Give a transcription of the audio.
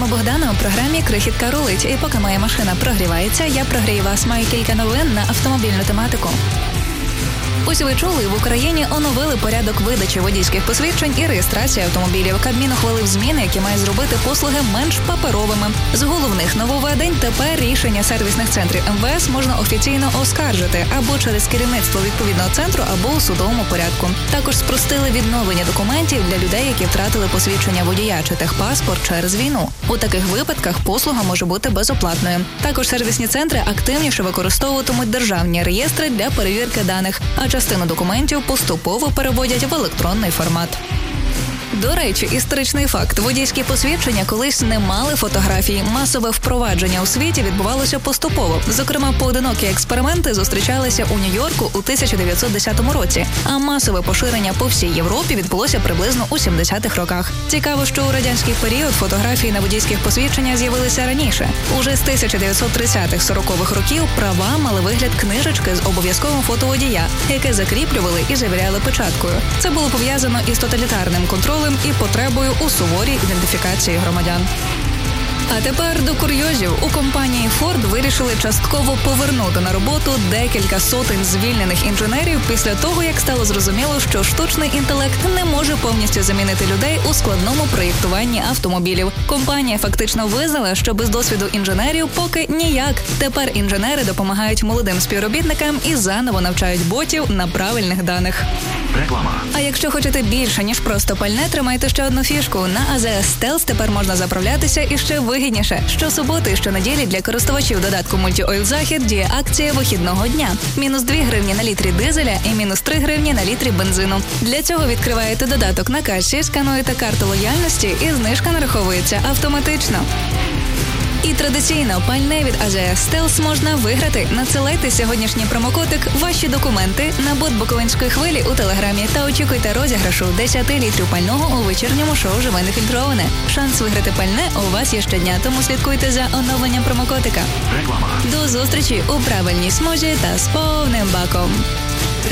Богдана у програмі «Крихітка рулить». І поки моя машина прогрівається, я прогрію вас. Маю кілька новин на автомобільну тематику. Ось ви чули, в Україні оновили порядок видачі водійських посвідчень і реєстрації автомобілів. Кабмін ухвалив зміни, які мають зробити послуги менш паперовими. З головних нововведень тепер рішення сервісних центрів МВС можна офіційно оскаржити або через керівництво відповідного центру, або у судовому порядку. Також спростили відновлення документів для людей, які втратили посвідчення водія чи техпаспорт через війну. У таких випадках послуга може бути безоплатною. Також сервісні центри активніше використовуватимуть державні реєстри для перевірки даних, а частину документів поступово переводять в електронний формат. До речі, історичний факт. Водійські посвідчення колись не мали фотографій. Масове впровадження у світі відбувалося поступово. Зокрема, поодинокі експерименти зустрічалися у Нью-Йорку у 1910 році, а масове поширення по всій Європі відбулося приблизно у 70-х роках. Цікаво, що у радянський період фотографії на водійських посвідченнях з'явилися раніше. Уже з 1930-40-х років права мали вигляд книжечки з обов'язковим фото водія, яке закріплювали і завіряли печаткою. Це було пов'язано із тоталітарним контролем і потребою у суворій ідентифікації громадян. А тепер до курйозів. У компанії Ford вирішили частково повернути на роботу декілька сотень звільнених інженерів після того, як стало зрозуміло, що штучний інтелект не може повністю замінити людей у складному проєктуванні автомобілів. Компанія фактично визнала, що без досвіду інженерів поки ніяк. Тепер інженери допомагають молодим співробітникам і заново навчають ботів на правильних даних. Реклама. А якщо хочете більше, ніж просто пальне, тримайте ще одну фішку. На AZS Stealth тепер можна заправлятися і ще вигідніше. Щосуботи і щонеділі для користувачів додатку Multi-Oil Захід діє акція вихідного дня. Мінус 2 гривні на літрі дизеля і мінус 3 гривні на літрі бензину. Для цього відкриваєте додаток на касі, скануєте карту лояльності і знижка нараховується автоматично. І традиційно пальне від AZS Stealth можна виграти. Надсилайте сьогоднішній промокодик «Ваші документи» на бот Буковинської хвилі у Телеграмі та очікуйте розіграшу 10 літрів пального у вечірньому шоу «Живе нефільтроване». Шанс виграти пальне у вас є щодня, тому слідкуйте за оновленням промокодика. Реклама. До зустрічі у правильній смузі та з повним баком.